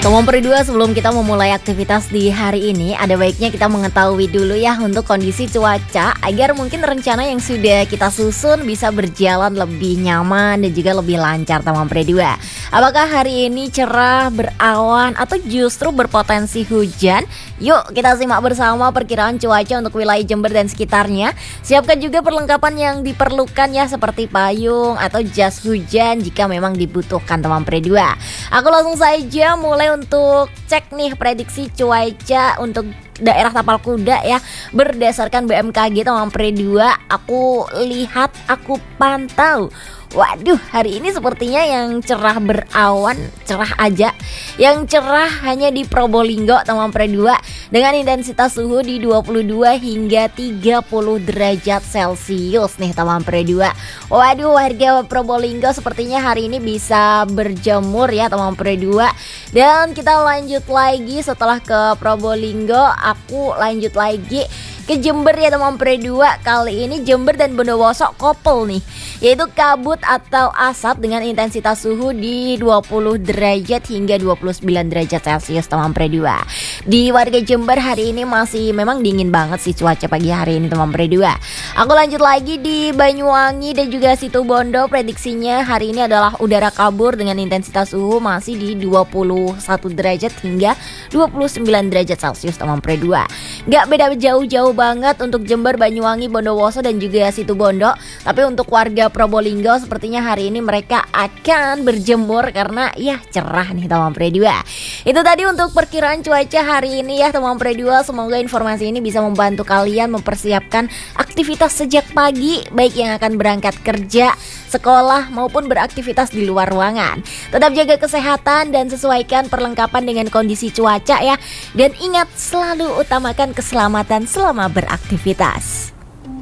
Teman Peri 2, sebelum kita memulai aktivitas di hari ini, ada baiknya kita mengetahui dulu ya untuk kondisi cuaca agar mungkin rencana yang sudah kita susun bisa berjalan lebih nyaman dan juga lebih lancar Teman Peri 2. Apakah hari ini cerah, berawan, atau justru berpotensi hujan? Yuk kita simak bersama perkiraan cuaca untuk wilayah Jember dan sekitarnya. Siapkan juga perlengkapan yang diperlukan ya, seperti payung atau jas hujan jika memang dibutuhkan Teman Peri 2. Aku langsung saja mulai untuk cek nih prediksi cuaca untuk daerah Tapal Kuda ya. Berdasarkan BMKG Teman Peri 2, aku lihat, aku pantau. Waduh, hari ini sepertinya yang cerah berawan, cerah aja. Yang cerah hanya di Probolinggo Teman Peri 2 dengan intensitas suhu di 22 hingga 30 derajat Celcius nih Teman Peri 2. Waduh, warga Probolinggo sepertinya hari ini bisa berjemur ya Teman Peri 2. Dan kita lanjut lagi setelah ke Probolinggo, aku lanjut lagi ke Jember ya Teman Peri 2. Kali ini Jember dan Bondowoso couple nih, yaitu kabut atau asap dengan intensitas suhu di 20 derajat hingga 29 derajat Celcius Teman Peri 2. Di warga Jember hari ini masih memang dingin banget sih cuaca pagi hari ini Teman Peri 2. Aku lanjut lagi di Banyuwangi dan juga Situbondo. Prediksinya hari ini adalah udara kabur dengan intensitas suhu masih di 21 derajat hingga 29 derajat Celcius Teman Peri 2. Gak beda jauh-jauh banget untuk Jember, Banyuwangi, Bondowoso dan juga Situbondo. Tapi untuk warga Probolinggo sepertinya hari ini mereka akan berjemur karena ya cerah nih Teman Peri 2. Itu tadi untuk perkiraan cuaca hari ini ya Teman Peri 2. Semoga informasi ini bisa membantu kalian mempersiapkan aktivitas sejak pagi, baik yang akan berangkat kerja, sekolah maupun beraktivitas di luar ruangan. Tetap jaga kesehatan dan sesuaikan perlengkapan dengan kondisi cuaca ya. Dan ingat, selalu utamakan keselamatan selama beraktivitas.